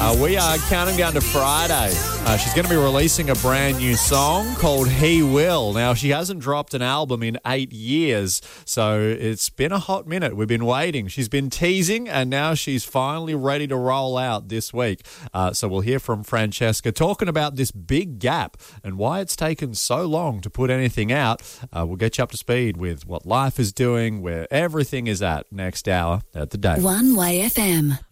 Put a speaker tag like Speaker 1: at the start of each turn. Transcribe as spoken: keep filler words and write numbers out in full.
Speaker 1: Uh, we are counting down to Friday. Uh, she's going to be releasing a brand new song called He Will. Now, she hasn't dropped an album in eight years, so it's been a hot minute. We've been waiting. She's been teasing, and now she's finally ready to roll out this week. Uh, so we'll hear from Francesca talking about this big gap and why it's taken so long to put anything out. Uh, we'll get you up to speed with what life is doing, where everything is at next hour at The Day.
Speaker 2: One Way F M.